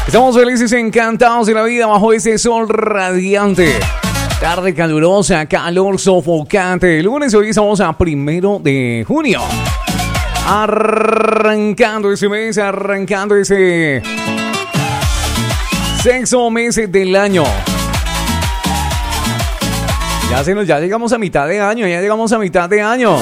Estamos felices, encantados de la vida bajo ese sol radiante. Tarde calurosa, calor sofocante. El lunes hoy estamos a 1 de junio. Arrancando ese mes, arrancando ese sexto mes del año. Ya llegamos a mitad de año,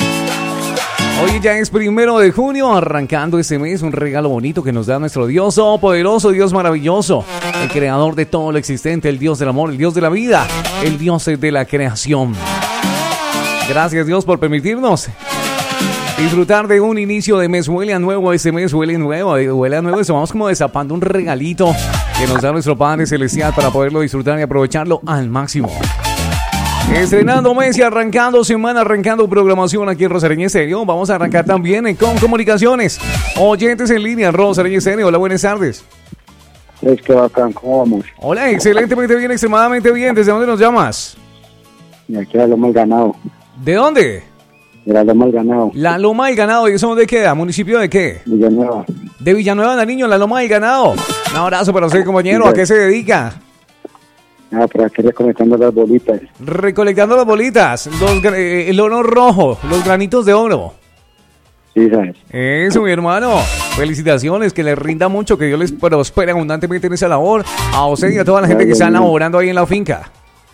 Hoy ya es 1 de junio, arrancando este mes, un regalo bonito que nos da nuestro Dios todopoderoso, Dios maravilloso, el creador de todo lo existente, el Dios del amor, el Dios de la vida, el Dios de la creación. Gracias, Dios, por permitirnos disfrutar de un inicio de mes. Huele a nuevo este mes, huele a nuevo. Estamos como destapando un regalito que nos da nuestro Padre Celestial para poderlo disfrutar y aprovecharlo al máximo. Estrenando mes y arrancando semana, arrancando programación aquí en Rosareña Estéreo. Vamos a arrancar también con comunicaciones. Oyentes en línea, Rosareña Estéreo. Hola, buenas tardes. Es que bacán, ¿cómo vamos? Hola, excelentemente bien, extremadamente bien. ¿Desde dónde nos llamas? De aquí a la Loma del Ganado. ¿De dónde? De la Loma del Ganado. La Loma del Ganado. ¿Y eso dónde queda? ¿Municipio de qué? Villanueva. De Villanueva, Nariño, la Loma del Ganado. Un abrazo para usted, compañero. ¿A qué se dedica? Por aquí recolectando las bolitas. Recolectando las bolitas, el oro rojo, los granitos de oro. Sí, ¿sabes? Eso, mi hermano. Felicitaciones, que les rinda mucho, que Dios les prospere abundantemente en esa labor. A usted y a toda la gente que está laborando ahí en la finca.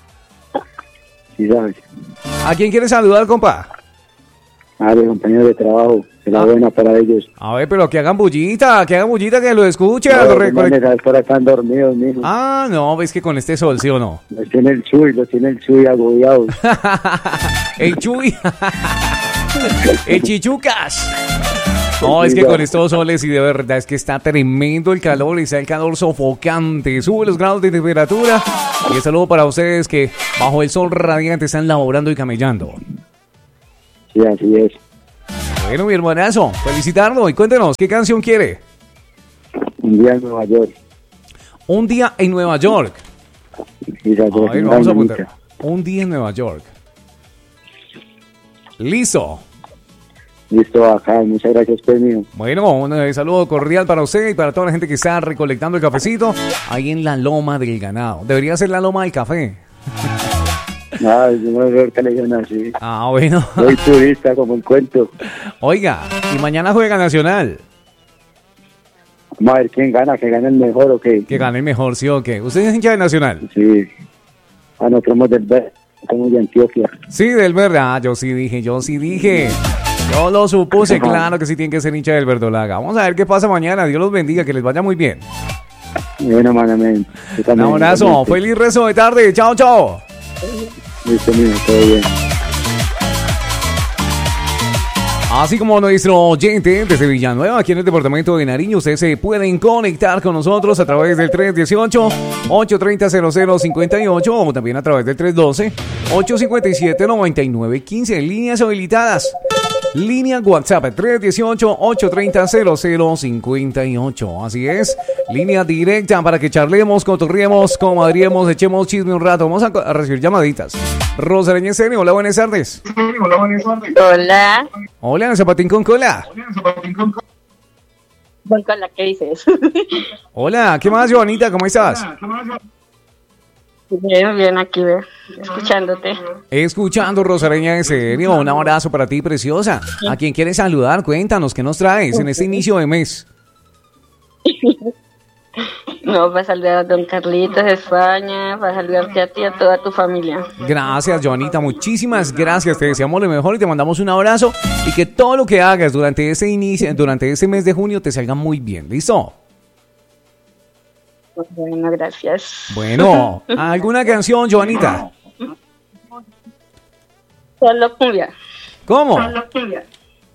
Sí, ¿sabes? ¿A quién quiere saludar, compa? A los compañeros de trabajo, que la buena para ellos. A ver, pero que hagan bullita, que lo escuchen. No, por acá están dormidos, mijo. Ah, no, ves que con este sol, ¿sí o no? Los tiene el Chuy agobiados. El Chuy. El Chichucas. No, es que con estos soles y de verdad es que está tremendo el calor, está el calor sofocante, sube los grados de temperatura. Y un saludo para ustedes que bajo el sol radiante están laborando y camellando. Sí, así es. Bueno, mi hermanazo, felicitarlo y cuéntenos, ¿qué canción quiere? Un día en Nueva York. Un día en Nueva York. Sí, a ver, vamos a apuntar. Un día en Nueva York. Listo. Listo, acá. Muchas gracias, mío. Bueno, un saludo cordial para usted y para toda la gente que está recolectando el cafecito ahí en la Loma del Ganado. Debería ser la Loma del Café. No, yo no veo que le digan así. Ah, bueno. Soy turista, como el cuento. Oiga, y mañana juega Nacional. Vamos a ver quién gana, que gane el mejor o qué. Que gane el mejor, ¿sí o qué? ¿Usted es hincha de Nacional? Sí. Nosotros somos del Verde, somos de Antioquia. Sí, del Verde. Ah, yo sí dije. Yo lo supuse, claro que sí tienen que ser hincha del Verdolaga. Vamos a ver qué pasa mañana. Dios los bendiga, que les vaya muy bien. Bueno, manamente. Un abrazo, feliz resto de tarde. Chao, chao. Listo, mío, todo bien. Así como nuestro oyente desde Villanueva, aquí en el departamento de Nariño, ustedes se pueden conectar con nosotros a través del 318-830-0058 o también a través del 312-857-9915. Líneas habilitadas. Línea WhatsApp 318-830-0058. Así es, línea directa para que charlemos, cotorriemos, comadriemos, echemos chisme un rato. Vamos a recibir llamaditas. Rosareña Estéreo, hola, buenas tardes. Hola. Hola, zapatín con cola. Con cola, ¿qué dices? Hola, ¿qué más, Joanita? ¿Cómo estás? Bien, aquí escuchándote. Escuchando, Rosareña Estéreo. Un abrazo para ti, preciosa. ¿A quién quieres saludar? Cuéntanos, ¿qué nos traes en este inicio de mes? No, para saludar a don Carlitos de España, para saludarte a ti y a toda tu familia. Gracias, Joanita, muchísimas gracias. Te deseamos lo mejor y te mandamos un abrazo. Y que todo lo que hagas durante este mes de junio te salga muy bien. ¿Listo? Bueno, gracias. Bueno, ¿alguna canción, Joanita? Solo cumbia. ¿Cómo? Solo cumbia.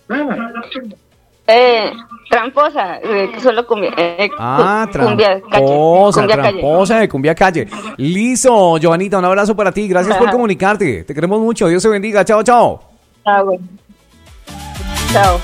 Tramposa, solo cumbia. Tramposa de cumbia calle. Listo, Joanita, un abrazo para ti. Gracias por comunicarte. Te queremos mucho. Dios te bendiga. Chao, chao. Chao.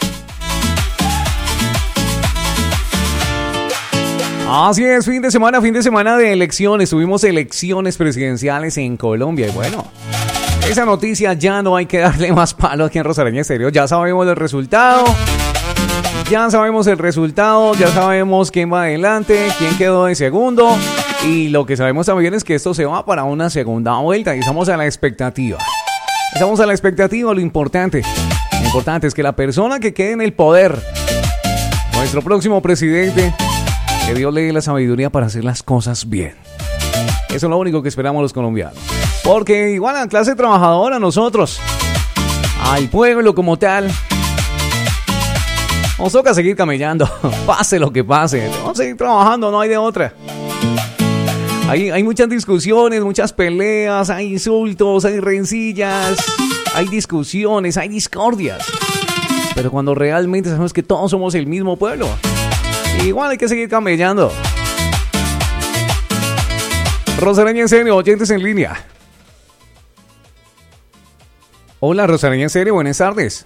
Así es, fin de semana de elecciones. Tuvimos elecciones presidenciales en Colombia y bueno, esa noticia ya no hay que darle más palo aquí en Rosareña Estéreo. Ya sabemos el resultado. Ya sabemos el resultado, ya sabemos quién va adelante, quién quedó de segundo. Y lo que sabemos también es que esto se va para una segunda vuelta y estamos a la expectativa. Estamos a la expectativa, lo importante es que la persona que quede en el poder, nuestro próximo presidente, que Dios le dé la sabiduría para hacer las cosas bien. Eso es lo único que esperamos los colombianos. Porque igual a la clase trabajadora, nosotros, al pueblo como tal, nos toca seguir camellando, pase lo que pase. Vamos a seguir trabajando, no hay de otra. Hay muchas discusiones, muchas peleas, hay insultos, hay rencillas, hay discusiones, hay discordias. Pero cuando realmente sabemos que todos somos el mismo pueblo, igual hay que seguir camellando. Rosareña en serio, oyentes en línea. Hola, Rosareña en serio, buenas tardes.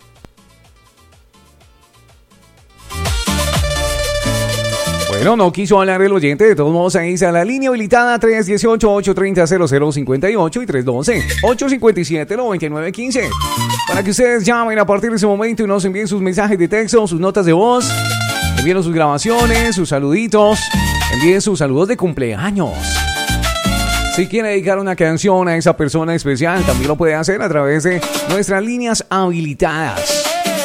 Bueno, no quiso hablar el oyente, de todos modos ahí está la línea habilitada 318-830-0058 y 312-857-9915 para que ustedes llamen a partir de ese momento y nos envíen sus mensajes de texto, sus notas de voz, envíen sus grabaciones, sus saluditos, envíen sus saludos de cumpleaños. Si quiere dedicar una canción a esa persona especial, también lo puede hacer a través de nuestras líneas habilitadas.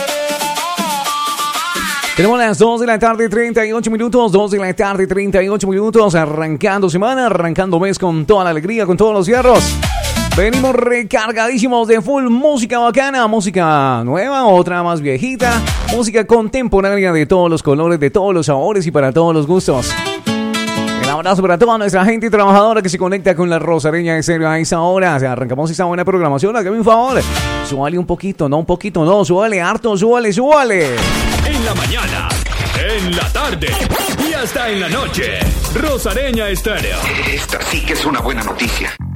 Tenemos las 2 de la tarde, 38 minutos, 2 de la tarde, 38 minutos, arrancando semana, arrancando mes con toda la alegría, con todos los hierros. Venimos recargadísimos de full música bacana, música nueva, otra más viejita, música contemporánea de todos los colores, de todos los sabores y para todos los gustos. Un abrazo para toda nuestra gente trabajadora que se conecta con la Rosareña en serio a esa hora. O sea, arrancamos esa buena programación, hágame un favor. Súbale un poquito, no, súbale harto, súbale. En la mañana, en la tarde y hasta en la noche. Rosareña Estéreo. Esta sí que es una buena noticia.